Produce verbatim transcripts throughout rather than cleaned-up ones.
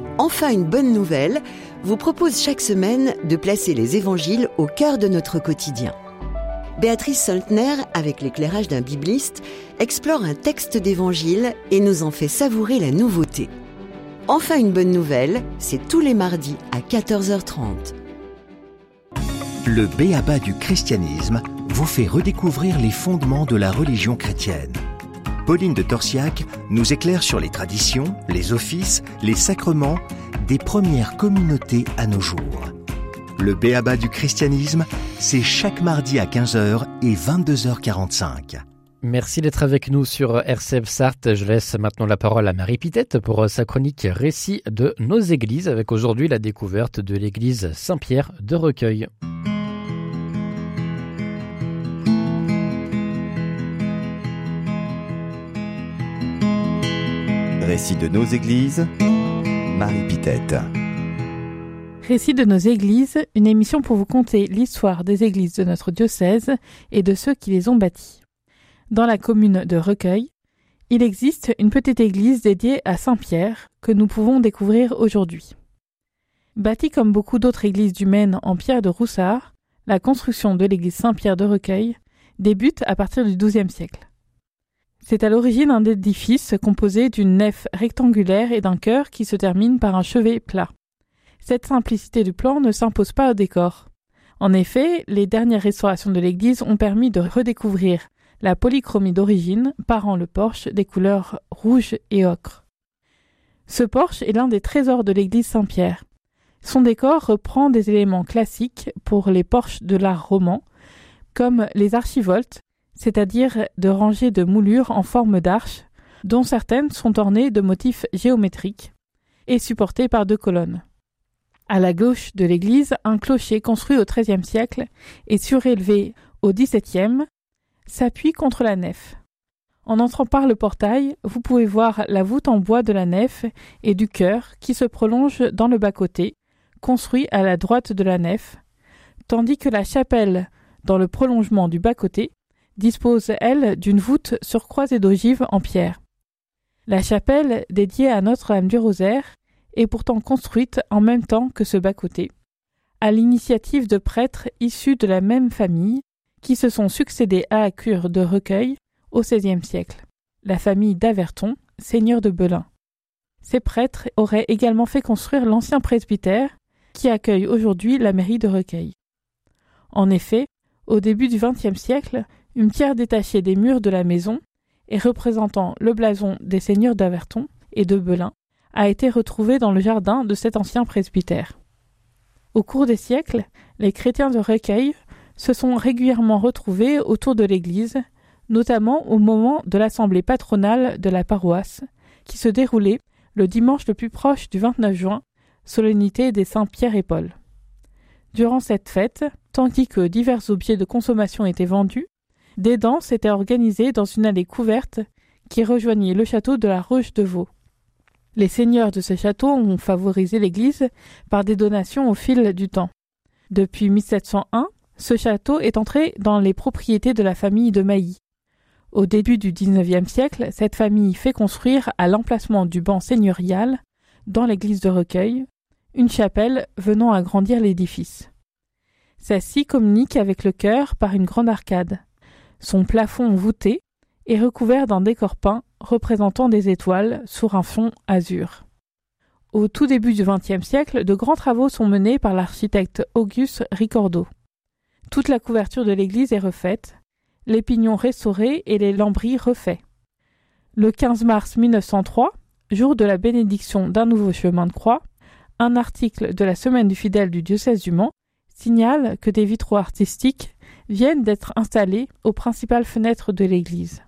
Enfin une bonne nouvelle, vous propose chaque semaine de placer les évangiles au cœur de notre quotidien. Béatrice Soltner, avec l'éclairage d'un bibliste, explore un texte d'évangile et nous en fait savourer la nouveauté. Enfin une bonne nouvelle, c'est tous les mardis à quatorze heures trente. Le B.A.B.A. du christianisme vous fait redécouvrir les fondements de la religion chrétienne. Pauline de Torsiac nous éclaire sur les traditions, les offices, les sacrements des premières communautés à nos jours. Le B.A.B.A. du christianisme, c'est chaque mardi à quinze heures et vingt-deux heures quarante-cinq. Merci d'être avec nous sur R C F Sarthe. Je laisse maintenant la parole à Marie Pitette pour sa chronique Récit de nos églises, avec aujourd'hui la découverte de l'église Saint-Pierre de Recueil. Récit de nos églises, Marie Pitette. Récit de nos églises, une émission pour vous conter l'histoire des églises de notre diocèse et de ceux qui les ont bâties. Dans la commune de Recueil, il existe une petite église dédiée à Saint-Pierre que nous pouvons découvrir aujourd'hui. Bâtie comme beaucoup d'autres églises du Maine en pierre de Roussard, la construction de l'église Saint-Pierre de Recueil débute à partir du douzième siècle. C'est à l'origine un édifice composé d'une nef rectangulaire et d'un chœur qui se termine par un chevet plat. Cette simplicité du plan ne s'impose pas au décor. En effet, les dernières restaurations de l'église ont permis de redécouvrir la polychromie d'origine, parant le porche des couleurs rouge et ocre. Ce porche est l'un des trésors de l'église Saint-Pierre. Son décor reprend des éléments classiques pour les porches de l'art roman, comme les archivoltes, c'est-à-dire de rangées de moulures en forme d'arche, dont certaines sont ornées de motifs géométriques et supportées par deux colonnes. À la gauche de l'église, un clocher construit au treizième siècle et surélevé au dix-septième s'appuie contre la nef. En entrant par le portail, vous pouvez voir la voûte en bois de la nef et du chœur qui se prolonge dans le bas-côté, construit à la droite de la nef, tandis que la chapelle, dans le prolongement du bas-côté, dispose, elle, d'une voûte sur croisée d'ogives en pierre. La chapelle, dédiée à Notre-Dame du Rosaire, est pourtant construite en même temps que ce bas-côté, à l'initiative de prêtres issus de la même famille qui se sont succédés à la cure de Recueil au seizième siècle, la famille d'Averton, seigneur de Belin. Ces prêtres auraient également fait construire l'ancien presbytère qui accueille aujourd'hui la mairie de Recueil. En effet, au début du vingtième siècle, une pierre détachée des murs de la maison et représentant le blason des seigneurs d'Averton et de Belin a été retrouvée dans le jardin de cet ancien presbytère. Au cours des siècles, les chrétiens de Recueil se sont régulièrement retrouvés autour de l'église, notamment au moment de l'assemblée patronale de la paroisse, qui se déroulait le dimanche le plus proche du vingt-neuf juin, solennité des saints Pierre et Paul. Durant cette fête, tandis que divers objets de consommation étaient vendus, des danses étaient organisées dans une allée couverte qui rejoignait le château de la Roche-de-Vaux. Les seigneurs de ce château ont favorisé l'église par des donations au fil du temps. Depuis mille sept cent un, ce château est entré dans les propriétés de la famille de Mailly. Au début du dix-neuvième siècle, cette famille fait construire à l'emplacement du ban seigneurial, dans l'église de Recueil, une chapelle venant agrandir l'édifice. Celle-ci communique avec le chœur par une grande arcade. Son plafond voûté est recouvert d'un décor peint représentant des étoiles sur un fond azur. Au tout début du vingtième siècle, de grands travaux sont menés par l'architecte Auguste Ricordeau. Toute la couverture de l'église est refaite, les pignons restaurés et les lambris refaits. Le quinze mars mille neuf cent trois, jour de la bénédiction d'un nouveau chemin de croix, un article de la Semaine du fidèle du diocèse du Mans signale que des vitraux artistiques viennent d'être installés aux principales fenêtres de l'église.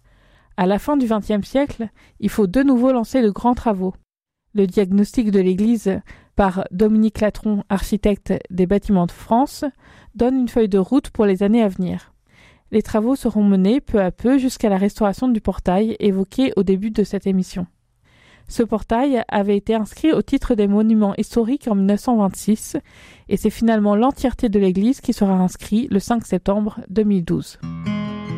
À la fin du vingtième siècle, il faut de nouveau lancer de grands travaux. Le diagnostic de l'église par Dominique Latron, architecte des bâtiments de France, donne une feuille de route pour les années à venir. Les travaux seront menés peu à peu jusqu'à la restauration du portail évoqué au début de cette émission. Ce portail avait été inscrit au titre des monuments historiques en mille neuf cent vingt-six et c'est finalement l'entièreté de l'église qui sera inscrite le cinq septembre deux mille douze.